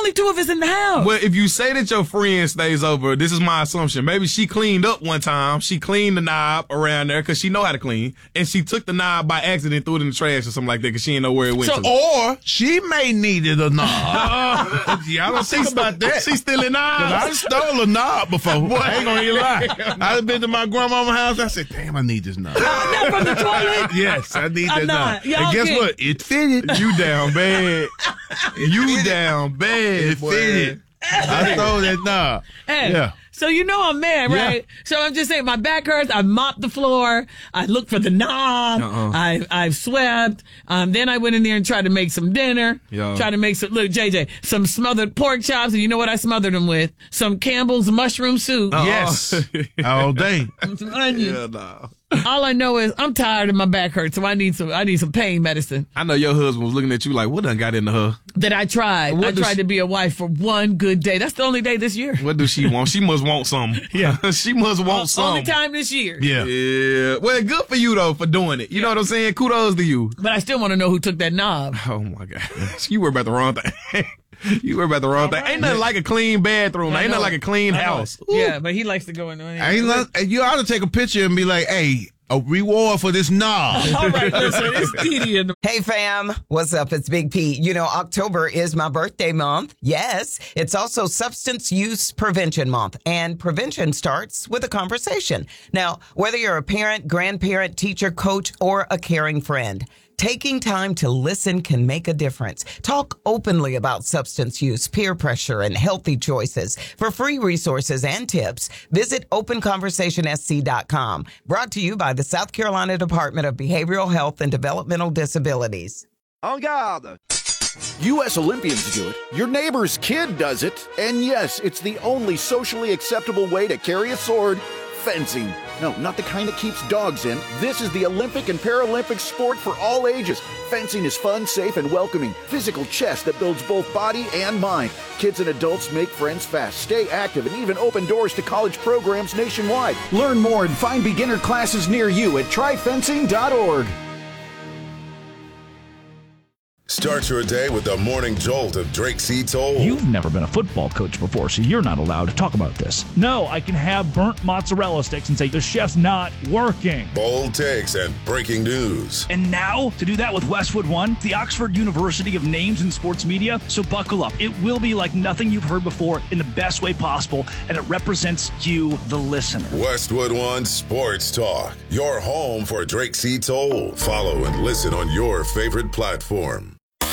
only two of us in the house. Well, if you say that your friend stays over, this is my assumption. Maybe she cleaned up one time. She cleaned the knob around there because she know how to clean. And she took the knob by accident and threw it in the trash or something like that because she didn't know where it went to. Or she may needed a knob. Y'all don't think about that. She's stealing knobs. I stole a knob before. I ain't gonna even lie. I've been to my grandmama's house. I said, damn, I need this knob. Not from the toilet? Yes, I need that knob. Y'all And guess what? It fitted. You down bad. You down bad. It fitted. I stole that knob. Hey, yeah. so you know I'm mad, right? Yeah. So I'm just saying, my back hurts. I mopped the floor. I looked for the knob. I've swept. Then I went in there and tried to make some dinner. Tried to make some, look, JJ, some smothered pork chops. And you know what I smothered them with? Some Campbell's mushroom soup. Yes. All day. Some onions. Yeah, no. All I know is I'm tired and my back hurts, so I need some pain medicine. I know your husband was looking at you like, what done got into her? That I tried. I tried to be a wife for one good day. That's the only day this year. What does she want? She must want something. Yeah. She must want something. Only time this year. Yeah. Yeah. Well, good for you, though, for doing it. You know what I'm saying? Kudos to you. But I still want to know who took that knob. Oh, my God. You worry about the wrong thing. You worry about the wrong thing. Ain't nothing like a clean bathroom. Ain't nothing like a clean house. Yeah, but he likes to go in there. You ought to take a picture and be like, hey, a reward for this knob. All right, listen, it's Didi in the... Hey, fam. What's up? It's Big P. You know, October is my birthday month. Yes, it's also Substance Use Prevention Month, and prevention starts with a conversation. Now, whether you're a parent, grandparent, teacher, coach, or a caring friend, taking time to listen can make a difference. Talk openly about substance use, peer pressure, and healthy choices. For free resources and tips, visit openconversationsc.com. Brought to you by the South Carolina Department of Behavioral Health and Developmental Disabilities. En garde! U.S. Olympians do it, your neighbor's kid does it, and yes, it's the only socially acceptable way to carry a sword. Fencing. No, not the kind that keeps dogs in. This is the Olympic and Paralympic sport for all ages. Fencing is fun, safe, and welcoming. Physical chess that builds both body and mind. Kids and adults make friends fast, stay active, and even open doors to college programs nationwide. Learn more and find beginner classes near you at tryfencing.org. Start your day with the morning jolt of Drake C. Toll. You've never been a football coach before, so you're not allowed to talk about this. No, I can have burnt mozzarella sticks and say the chef's not working. Bold takes and breaking news. And now, to do that with Westwood One, the Oxford University of Names in Sports Media. So buckle up. It will be like nothing you've heard before in the best way possible, and it represents you, the listener. Westwood One Sports Talk, your home for Drake C. Toll. Follow and listen on your favorite platform.